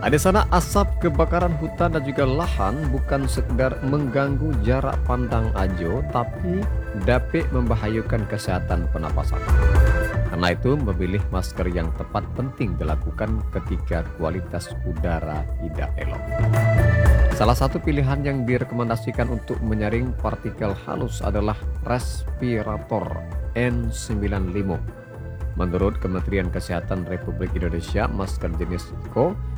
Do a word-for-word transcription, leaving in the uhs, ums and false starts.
Ada sana asap kebakaran hutan dan juga lahan bukan sekedar mengganggu jarak pandang Ajo, tapi dapat membahayakan kesehatan pernapasan. Karena itu, memilih masker yang tepat penting dilakukan ketika kualitas udara tidak elok. Salah satu pilihan yang direkomendasikan untuk menyaring partikel halus adalah respirator N sembilan puluh lima. Menurut Kementerian Kesehatan Republik Indonesia, masker jenis K O